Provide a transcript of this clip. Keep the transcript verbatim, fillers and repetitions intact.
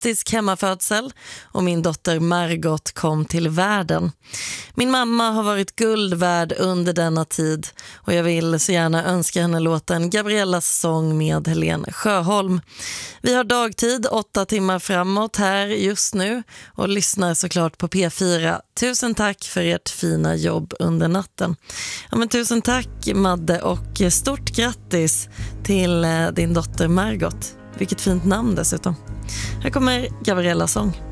fantastisk hemmafödsel och min dotter Margot kom till världen. Min mamma har varit guld värd under denna tid och jag vill så gärna önska henne låten Gabriellas sång med Helen Sjöholm. Vi har dagtid åtta timmar framåt här just nu och lyssnar såklart på P fyra. Tusen tack för ert fina jobb under natten. Ja, men tusen tack Madde och stort grattis till din dotter Margot. Vilket fint namn dessutom. Här kommer Gabriellas sång.